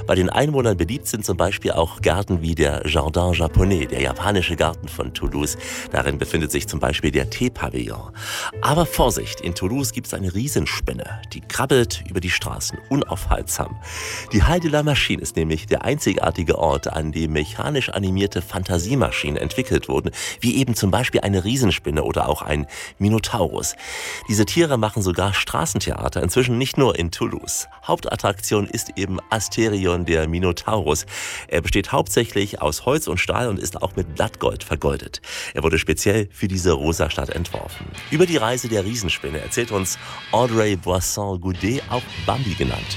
Bei den Einwohnern beliebt sind zum Beispiel auch Gärten wie der Jardin Japonais, der japanische Garten von Toulouse. Darin befindet sich zum Beispiel der Teepavillon. Aber Vorsicht, in Toulouse gibt es eine Riesenspinne, die krabbelt über die Straßen, unaufhaltsam. Die Halle de la Machine ist nämlich der einzigartige Ort, an dem mechanisch animierte Fantasiemaschinen entwickelt wurden, wie eben zum Beispiel eine Riesenspinne oder auch ein Minotaurus. Diese Tiere machen sogar Straßentheater, inzwischen nicht nur in Toulouse. Hauptattraktion ist eben Asterion, der Minotaurus. Er besteht hauptsächlich aus Holz und Stahl und ist auch mit Blattgold vergoldet. Er wurde speziell für diese rosa Stadt entworfen. Über die Reise der Riesenspinne erzählt uns Audrey Boisson-Goudet, auch Bambi genannt.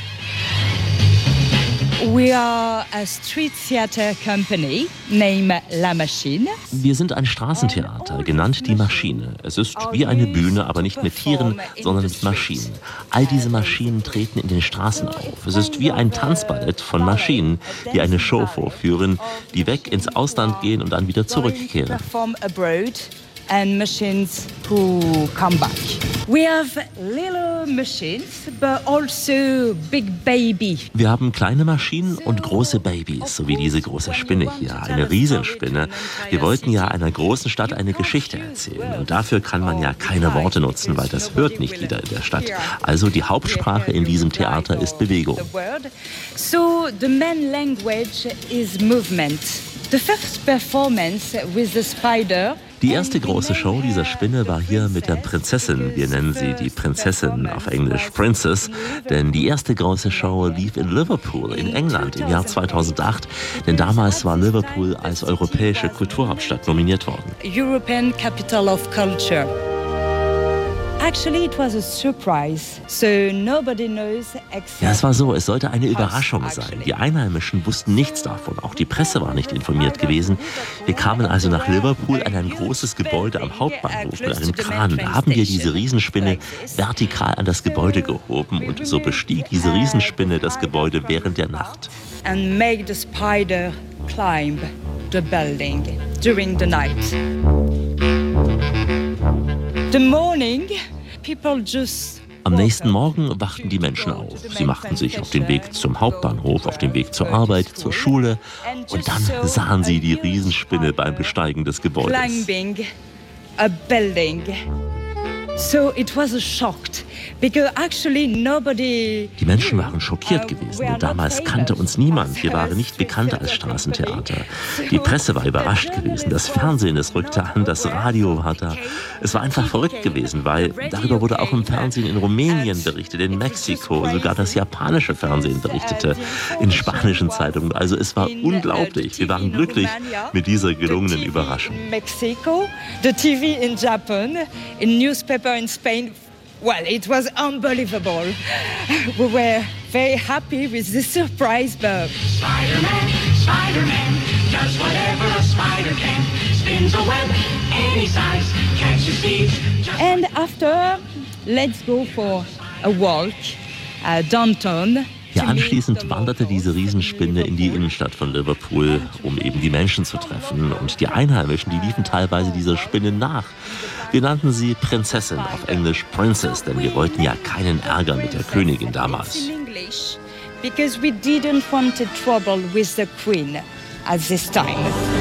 We are a street theater company named La Machine. Wir sind ein Straßentheater, genannt Die Maschine. Es ist wie eine Bühne, aber nicht mit Tieren, sondern mit Maschinen. All diese Maschinen treten in den Straßen auf. Es ist wie ein Tanzballett von Maschinen, die eine Show vorführen, die weg ins Ausland gehen und dann wieder zurückkehren. And machines who come back. We have little machines, but also big baby. Wir haben kleine Maschinen und große Babys, so wie diese große Spinne hier, eine Riesenspinne. Wir wollten ja einer großen Stadt eine Geschichte erzählen und dafür kann man ja keine Worte nutzen, weil das hört nicht jeder in der Stadt. Also die Hauptsprache in diesem Theater ist Bewegung. So the main language is movement. The first performance with the spider. Die erste große Show dieser Spinne war hier mit der Prinzessin. Wir nennen sie die Prinzessin, auf Englisch Princess. Denn die erste große Show lief in Liverpool in England im Jahr 2008. Denn damals war Liverpool als europäische Kulturhauptstadt nominiert worden. European Capital of Culture. Actually, it was a surprise, so nobody knows exactly. Ja, es war so, es sollte eine Überraschung sein. Die Einheimischen wussten nichts davon, auch die Presse war nicht informiert gewesen. Wir kamen also nach Liverpool an ein großes Gebäude am Hauptbahnhof mit einem Kran. Da haben wir diese Riesenspinne vertikal an das Gebäude gehoben und so bestieg diese Riesenspinne das Gebäude während der Nacht. And make the spider climb the building during the night. The morning, people just Am nächsten Morgen wachten die Menschen auf. Sie machten sich auf den Weg zum Hauptbahnhof, auf den Weg zur Arbeit, zur Schule. Und dann sahen sie die Riesenspinne beim Besteigen des Gebäudes. Climbing a building. So it was a shock, because actually nobody. Die Menschen waren schockiert gewesen, denn damals kannte uns niemand. Wir waren nicht bekannt als Straßentheater. Die Presse war überrascht gewesen, das Fernsehen, es rückte an, das Radio war da. Es war einfach verrückt gewesen, weil darüber wurde auch im Fernsehen in Rumänien berichtet, in Mexiko, sogar das japanische Fernsehen berichtete, in spanischen Zeitungen. Also es war unglaublich. Wir waren glücklich mit dieser gelungenen Überraschung. Mexico, the TV in Japan, in newspaper in Spain. Well, it was unbelievable. We were very happy with this surprise, but Spider-Man, Spider-Man, does whatever a spider can. Spins a web any size, catches thieves. and after, let's go for a walk downtown. Ja, anschließend wanderte diese Riesenspinne in die Innenstadt von Liverpool, um eben die Menschen zu treffen. Und die Einheimischen, die liefen teilweise dieser Spinne nach. Wir nannten sie Prinzessin, auf Englisch Princess, denn wir wollten ja keinen Ärger mit der Königin damals. In English, because we didn't want trouble with the queen at this time.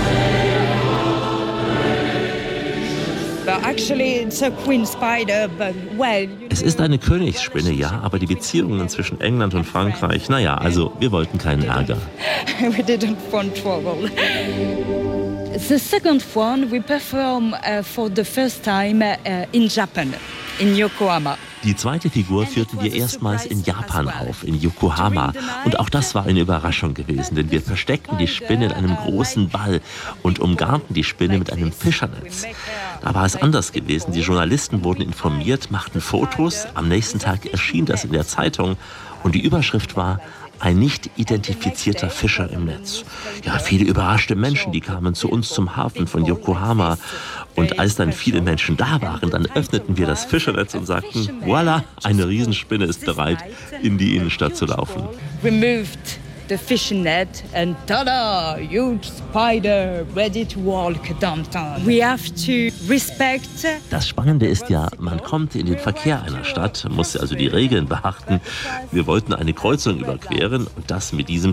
But actually it's a queen spider, but well. Es ist eine Königsspinne, ja, aber die Beziehungen zwischen England und Frankreich, naja, also wir wollten keinen Ärger. We didn't want trouble. The second one we perform for the first time in Japan, in Yokohama. Die zweite Figur führten wir erstmals in Japan auf, in Yokohama. Und auch das war eine Überraschung gewesen, denn wir versteckten die Spinne in einem großen Ball und umgarnten die Spinne mit einem Fischernetz. Da war es anders gewesen. Die Journalisten wurden informiert, machten Fotos. Am nächsten Tag erschien das in der Zeitung und die Überschrift war: Ein nicht identifizierter Fischer im Netz. Ja, viele überraschte Menschen, die kamen zu uns zum Hafen von Yokohama. Und als dann viele Menschen da waren, dann öffneten wir das Fischernetz und sagten, voilà, eine Riesenspinne ist bereit, in die Innenstadt zu laufen. Removed the fishing net and tada, huge spider ready to walk downtown. We have to respect. Das Spannende ist ja, man kommt in den Verkehr einer Stadt, muss also die Regeln beachten. Wir wollten eine Kreuzung überqueren und das mit diesem